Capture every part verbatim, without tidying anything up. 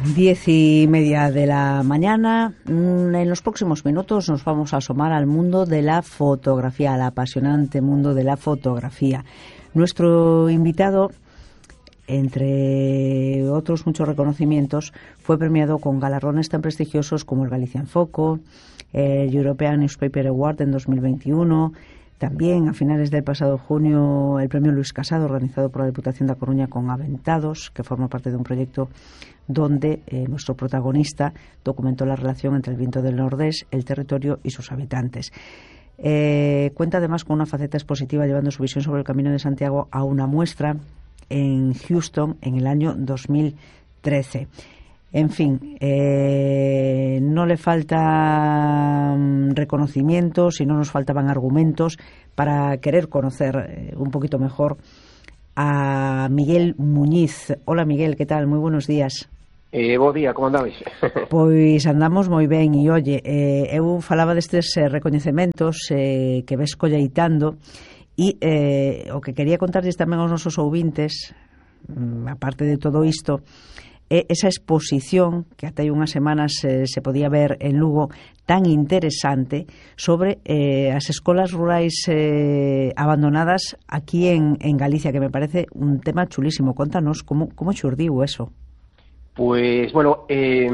Diez y media de la mañana. En los próximos minutos nos vamos a asomar al mundo de la fotografía, al apasionante mundo de la fotografía. Nuestro invitado, entre otros muchos reconocimientos, fue premiado con galardones tan prestigiosos como el Galician Foco, el European Newspaper Award en dos mil veintiuno. También, a finales del pasado junio, el premio Luis Casado, organizado por la Diputación de A Coruña con Aventados, que forma parte de un proyecto donde eh, nuestro protagonista documentó la relación entre el viento del Nordés, el territorio y sus habitantes. Eh, cuenta además con una faceta expositiva, llevando su visión sobre el Camino de Santiago a una muestra en Houston en el año dos mil trece. En fin, eh, no le faltan reconocimientos y no nos faltaban argumentos para querer conocer eh, un poquito mejor a Miguel Muñiz. Hola, Miguel, ¿qué tal? Muy buenos días. Eh, bo día, como andades? Pois andamos moi ben e, oye, eh, eu falaba destes eh, recoñecementos eh, que ves colleitando e eh, o que quería contarles tamén aos nosos ouvintes, mm, aparte de todo isto, é esa exposición que ata hai unhas semanas eh, se podía ver en Lugo, tan interesante, sobre eh, as escolas rurais eh, abandonadas aquí en, en Galicia, que me parece un tema chulísimo. Contanos como, como xurdiu eso. Pois, bueno, eh,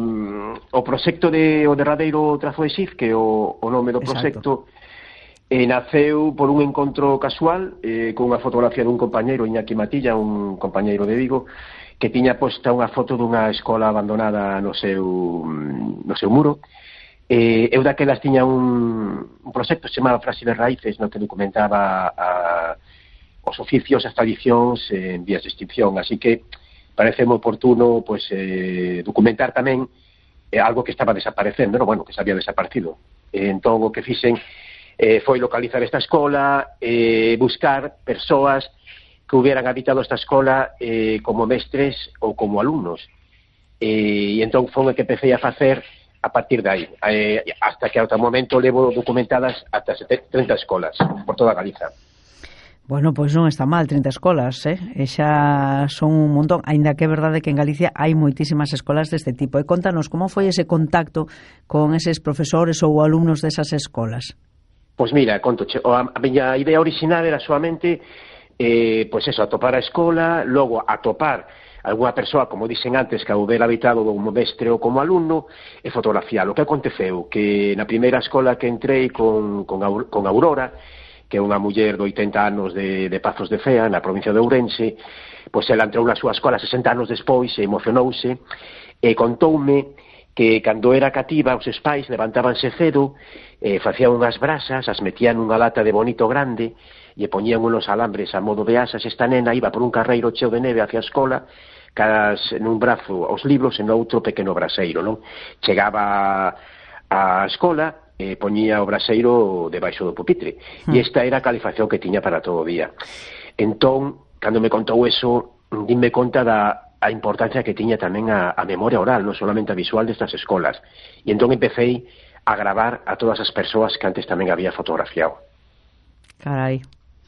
o proxecto de o derradeiro trazo de Xif, que é o, o nome do proxecto, eh, naceu por un encontro casual eh, con unha fotografía dun compañeiro, Iñaki Matilla, un compañeiro de Vigo, que tiña posta unha foto dunha escola abandonada no seu, no seu muro. Eh, eu daquelas tiña un, un proxecto chamado Frase de Raíces, no que documentaba a, os oficios, as tradicións en vías de extinción, así que parece moi oportuno pues, eh, documentar tamén eh, algo que estaba desaparecendo, no? Bueno, que se había desaparecido. Eh, entón, o que fixen eh, foi localizar esta escola, eh, buscar persoas que hubieran habitado esta escola eh, como mestres ou como alumnos. Eh, e entón foi o que empecé a facer a partir de aí. Eh, hasta que ata o momento levo documentadas ata trinta escolas por toda Galiza. Bueno, pois non está mal, trinta escolas, eh? E xa son un montón, aínda que é verdade que en Galicia hai moitísimas escolas deste tipo. E contanos, como foi ese contacto con eses profesores ou alumnos desas escolas? Pois mira, conto, a miña idea original era solamente, eh, pois eso, atopar a escola, logo atopar algunha persoa, como dixen antes, que houbera habitado como mestre ou como alumno, e fotografiar. O que aconteceu? Que na primeira escola que entrei con, con, con Aurora, que é unha muller de oitenta anos de, de Pazos de Cea, na provincia de Ourense, pois ela entrou na súa escola sesenta anos despois e emocionouse e contoume que cando era cativa os seus pais levantábanse cedo, eh, facían unhas brasas, as metían nunha lata de bonito grande e poñían unos alambres a modo de asas. Esta nena iba por un carreiro cheo de neve hacia a escola, cas nun brazo aos libros e no outro pequeno braseiro, non? Chegaba á escola e poñía o braseiro debaixo do pupitre. Mm. E esta era a calificación que tiña para todo o día. Entón, cando me contou eso, dime conta da a importancia que tiña tamén a, a memoria oral, non solamente a visual destas escolas. E entón empecé a gravar a todas as persoas que antes tamén había fotografiado. Carai,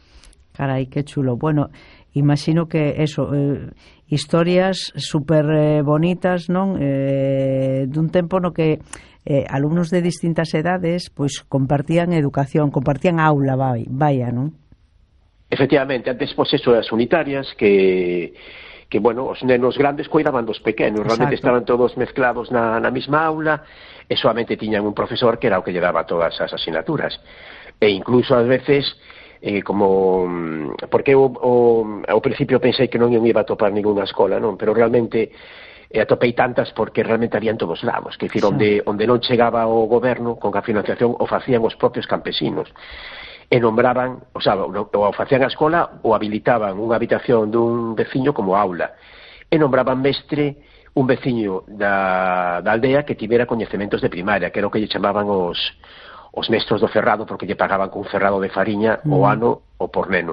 carai, que chulo. Bueno, imagino que eso, eh, historias super eh, bonitas, non? Eh, dun tempo no que eh, alumnos de distintas edades pois compartían educación, compartían aula, vai, vaya, non? Efectivamente, antes pois eso, as unitarias que que, bueno, os nenos grandes cuidaban dos pequenos. Realmente estaban todos mezclados na, na mesma aula e solamente tiñan un profesor que era o que lle daba todas as asignaturas. E incluso ás veces, eh, como porque eu o, ao principio pensei que non iba a topar ninguna escola, non? Pero realmente eh, atopei tantas porque realmente había en todos lados, que dicir, sí. onde, onde non chegaba o goberno con a financiación o facían os propios campesinos. E nombraban, o sea, ou facían a escola ou habilitaban unha habitación dun veciño como aula. E nombraban mestre un veciño da, da aldea que tivera coñecementos de primaria, que era o que lle chamaban os, os mestros do ferrado, porque lle pagaban con un ferrado de fariña mm. o ano ou por neno.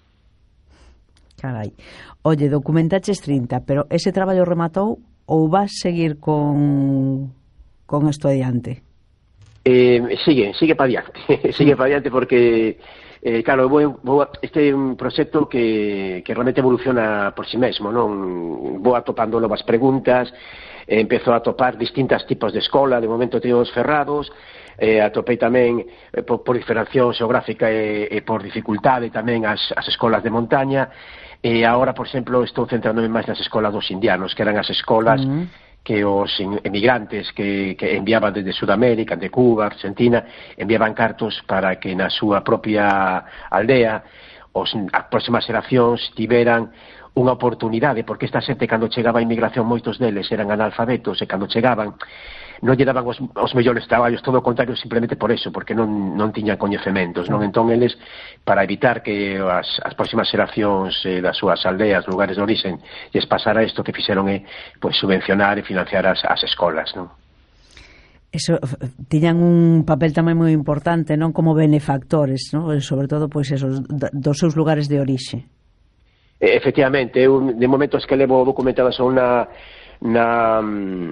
Carai. Oye, documentaches trinta, pero ese traballo rematou ou vas seguir con, con esto adiante? Eh, sigue, sigue para diante, sigue para diante porque, eh, claro, vou, vou, este é un proxecto que, que realmente evoluciona por si mesmo, non? Vou atopando novas preguntas, eh, empezo a atopar distintos tipos de escola, de momento teos cerrados, eh, atopei tamén eh, por, por diferenciación xeográfica e, e por dificultade tamén as, as escolas de montaña, e agora, por exemplo, estou centrándome máis nas escolas dos indianos, que eran as escolas mm. que os emigrantes que, que enviaban desde Sudamérica, de Cuba, Argentina, enviaban cartos para que na súa propia aldea os, as próximas xeracións tiveran unha oportunidade, porque esta xente, cando chegaba a inmigración, moitos deles eran analfabetos, e cando chegaban non lle daban os, os mellores traballos, todo o contrario, simplemente por eso, porque non, non tiñan coñecementos, non? Entón, eles, para evitar que as, as próximas xeracións eh, das súas aldeas, lugares de orixen, lles pasara isto, que fixeron é, pues, subvencionar e financiar as, as escolas, non? Eso, tiñan un papel tamén moi importante, non? Como benefactores, non? Sobre todo, pois, esos, dos seus lugares de orixe. Efectivamente, eu, de momentos que levo documentadas son na... na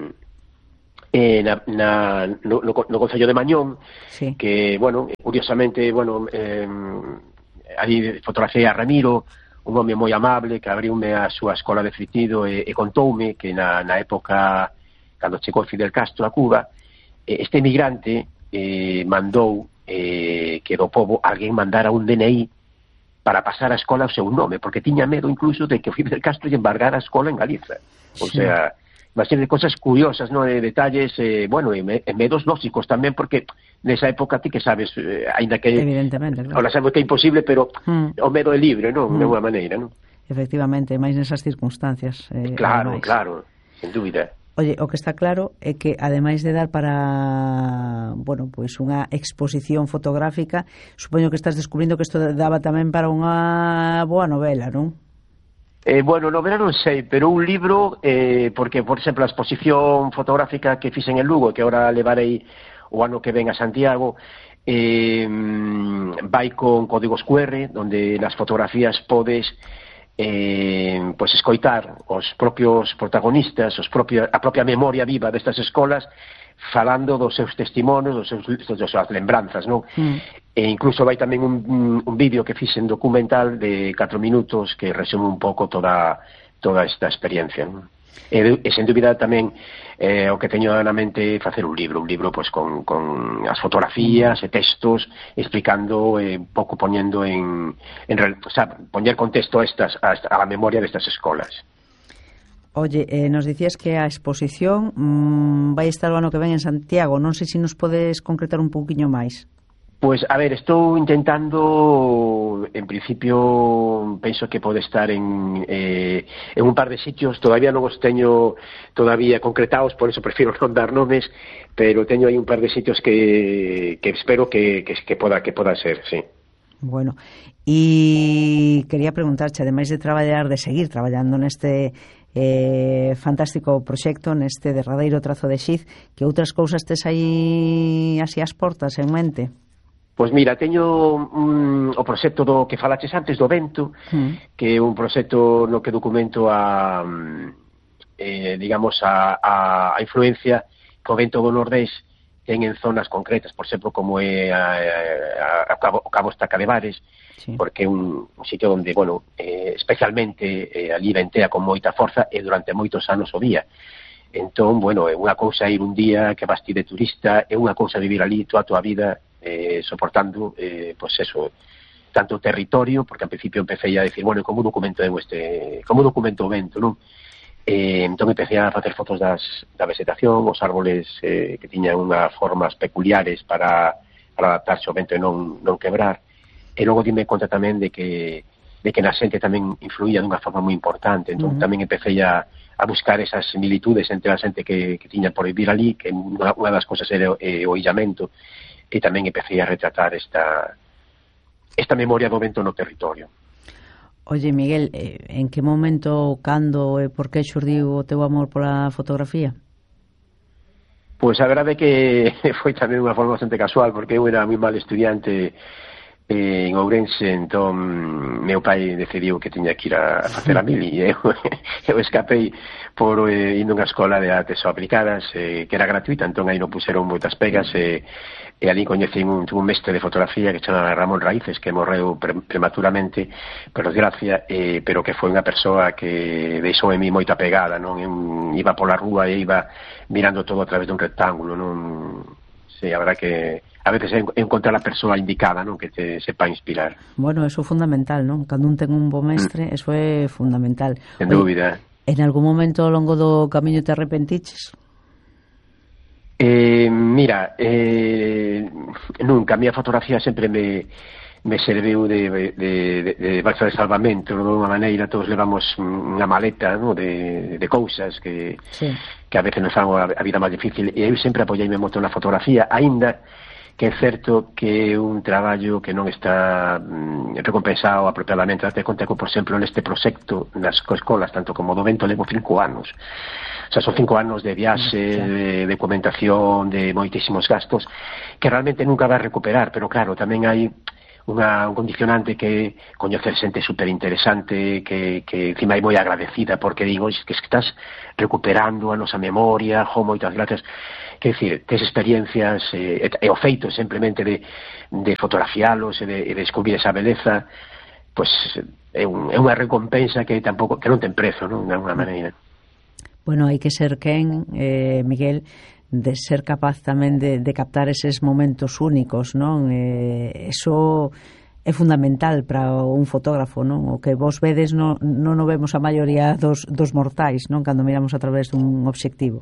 Eh, na, na, no, no, no Concello de Mañón, sí. Que, bueno, curiosamente, bueno, eh, aí fotografía a Ramiro, un home moi amable que abriume a súa escola de fritido e, e contoume que na, na época, cando chegou Fidel Castro a Cuba, eh, este emigrante eh, mandou eh, que do povo alguén mandara un D N I para pasar a escola ao seu nome, porque tiña medo incluso de que Fidel Castro lle embargara a escola en Galiza. O sí. sea... Uma serie de cosas curiosas, ¿no? De detalles, eh, bueno, e, me, e medos lógicos tamén, porque nesa época ti que sabes, eh, ainda que evidentemente, claro. Ahora sabemos que é imposible, pero mm. o medo é libre, non? Mm. De unha maneira, non? Efectivamente, máis nesas circunstancias. Eh, claro, ademais. claro, sen dúbida. Oye, o que está claro é que, ademais de dar para, bueno, pois unha exposición fotográfica, supoño que estás descubrindo que isto daba tamén para unha boa novela, non? Eh, bueno, novela non sei, pero un libro, eh, porque, por exemplo, a exposición fotográfica que fixen en Lugo, que agora levarei o ano que ven a Santiago, eh, vai con códigos Q R, donde nas fotografías podes eh, pues escoitar os propios protagonistas, os propia, a propia memoria viva destas escolas, falando dos seus testimonios, dos seus, dos seus lembranzas, non? Mm. E incluso vai tamén un, un, un vídeo que fixen documental de catro minutos que resume un pouco toda toda esta experiencia, non? E, e sen dúbida tamén eh, o que teño na mente facer un libro, un libro pues con, con as fotografías e textos explicando, eh, un pouco poñendo en, en o sea, poñer contexto a estas a, a la memoria destas escolas. Oye, eh, nos dicías que a exposición mmm, vai estar o ano que ven en Santiago. Non sei se nos podes concretar un pouquiño máis. Pues, a ver, estou intentando, en principio, penso que pode estar en, eh, en un par de sitios, todavía non os teño todavía concretados, por eso prefiero non dar nomes, pero teño aí un par de sitios que, que espero que, que, que, poda, que poda ser, sí. Bueno, e quería preguntarche, ademais de traballar, de seguir traballando neste eh, fantástico proxecto, neste derradeiro trazo de Xiz, que outras cousas tes aí así as portas en mente? Pois mira, teño un, o proxecto do que falaches antes, do vento, mm. que é un proxecto no que documento a, eh, digamos, a, a, a influencia que o vento do Nordés ten en zonas concretas, por exemplo, como é a, a, a Cabo, o Cabo Estaca de Bares, sí. Porque é un, un sitio onde, bueno, eh, especialmente eh, ali ventea con moita forza e durante moitos anos o día. Entón, bueno, é unha cousa ir un día que vas ti de turista, é unha cousa vivir ali toda a tua vida, Eh, soportando, eh, pues eso, tanto o territorio, porque ao principio empecé a decir, bueno, como documento eu este, como documento o vento, non? Eh, entón empecé a facer fotos das, da vegetación, os árboles eh, que tiñan unhas formas peculiares para, para adaptarse ao vento e non, non quebrar, e logo dime conta tamén de que, de que na xente tamén influía dunha forma moi importante, entón uh-huh. tamén empecé a, a buscar esas similitudes entre a xente que, que tiña por vivir ali, que unha, unha das cosas era o, eh, o illamento, e tamén empecé a retratar esta esta memoria do vento no territorio. Oye, Miguel, en que momento, cando e por que xurdiu o teu amor pola fotografía? Pois a verdade é que foi tamén unha forma bastante casual, porque eu era moi mal estudiante en Ourense, entón meu pai decidiu que tiña que ir a facer a mili e eu, eu escapei por eh, indo a unha escola de artes aplicadas eh, que era gratuita, entón aí non puseron moitas pegas e, e ali coñecín un, un mestre de fotografía que chama Ramón Raíces, que morreu pre, prematuramente por desgracia, eh, pero que foi unha persoa que deixou en mí moita pegada, non? Eu iba pola rúa e iba mirando todo a través dun rectángulo, non? Sí, a verdad que a veces encontrar a persoa indicada, non, que te sepa inspirar. Bueno, eso é fundamental, non? Cando un ten un bo mestre, mm. eso é fundamental. En dúbida. En algún momento ao longo do camiño te arrepentiches? Eh, mira, eh, nunca. A miña fotografía sempre me, me serviu de, de, de, de balsa de salvamento, de unha maneira. Todos levamos unha maleta, no, de, de cousas que, sí. que a veces nos fan a, a vida máis difícil, e eu sempre apoiei-me moito na fotografía, aínda que é certo que é un traballo que non está mm, recompensado apropiadamente. Date conta que, por exemplo, neste proxecto nas escolas, tanto como do vento, levo cinco anos. O sea, son cinco anos de viaxe, de, de documentación, de moitísimos gastos, que realmente nunca vai recuperar, pero claro, tamén hai unha, un condicionante que coñecer xente super interesante, que, que encima é moi agradecida, porque digo, es que estás recuperando a nosa memoria, jo, moitas gracias. Quer dicir, tes experiencias eh, e o feito simplemente de, de fotografialos e de, de descubrir esa beleza, pues é, un, é unha recompensa que tampouco que non ten prezo, non, de alguna maneira. Bueno, hai que ser quen, eh, Miguel, de ser capaz tamén de, de captar eses momentos únicos, non? Eh, eso é fundamental para un fotógrafo, non? O que vos vedes non, non o vemos a maioría dos, dos mortais, non? Cando miramos a través dun obxectivo.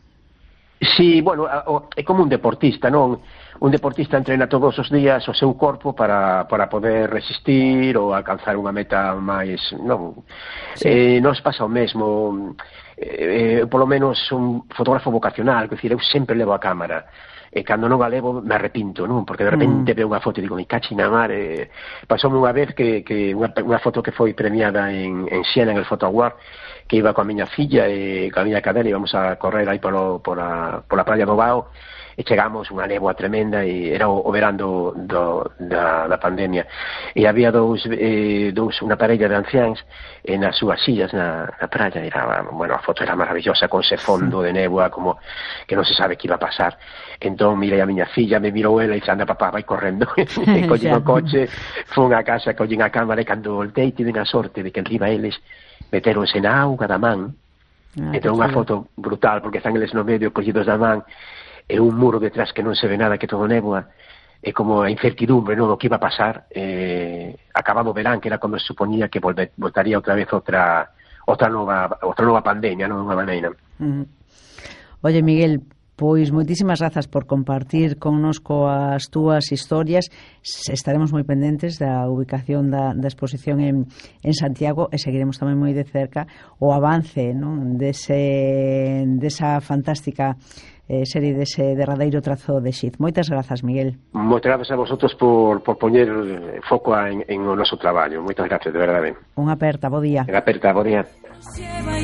Sí, bueno, é como un deportista, non? Un deportista entrena todos os días o seu corpo para, para poder resistir ou alcanzar unha meta máis, non? Sí. Eh, nos pasa o mesmo, eh, polo menos un fotógrafo vocacional, que decir, eu sempre levo a cámara, e cando non a levo me arrepinto, non? Porque de repente mm. veo unha foto e digo, me cachi na mar, eh, pasoume unha vez que, que unha, unha foto que foi premiada en, en Siena, en el Photo Award, que iba coa miña filla e coa miña cadela, íbamos a correr aí polo, pola, pola praia do Bao, e chegamos unha néboa tremenda, e era o, o verán do, do, da, da pandemia, e había dous, eh, dous unha parella de anciáns eh, nas súas sillas na, na praia. Era, bueno, a foto era maravillosa, con ese fondo de néboa como que non se sabe que iba a pasar. Entón mirei a miña filla, me mirou ela e dixo, anda papá, vai correndo. E collín o coche, fun a casa, collín a cámara, e cando voltei tive a sorte de que enriba eles meteronse na auga da man. Ah, entón unha foto brutal, porque están eles no medio collidos da man, e un muro detrás que non se ve nada, que todo néboa, e como a incertidumbre, non, do que iba a pasar. Eh, acabado o verán, que era como se suponía que volve, voltaría outra vez outra outra nova outra nova pandemia, non, de unha maneira. Mm. Oye, Miguel, pois moitísimas grazas por compartir connosco as túas historias. Estaremos moi pendentes da ubicación da, da exposición en, en Santiago, e seguiremos tamén moi de cerca o avance, non, dese, desa fantástica eh, serie, dese derradeiro trazo de Xid. Moitas grazas, Miguel. Moitas grazas a vosotros por, por poñer foco en, en o noso traballo. Moitas grazas, de verdade. Unha aperta, bo día. Unha aperta, bo día.